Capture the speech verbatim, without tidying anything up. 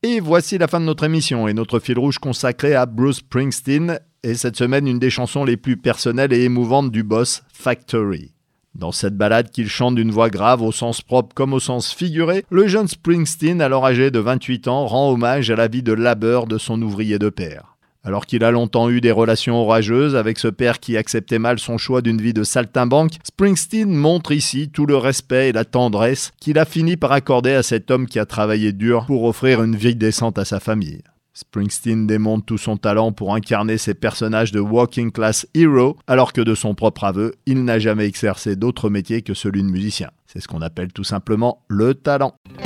Et voici la fin de notre émission et notre fil rouge consacré à Bruce Springsteen. Et cette semaine, une des chansons les plus personnelles et émouvantes du boss, Factory. Dans cette ballade qu'il chante d'une voix grave au sens propre comme au sens figuré, le jeune Springsteen, alors âgé de vingt-huit ans, rend hommage à la vie de labeur de son ouvrier de père. Alors qu'il a longtemps eu des relations orageuses avec ce père qui acceptait mal son choix d'une vie de saltimbanque, Springsteen montre ici tout le respect et la tendresse qu'il a fini par accorder à cet homme qui a travaillé dur pour offrir une vie décente à sa famille. Springsteen démontre tout son talent pour incarner ces personnages de working class hero, alors que de son propre aveu, il n'a jamais exercé d'autre métier que celui de musicien. C'est ce qu'on appelle tout simplement le talent.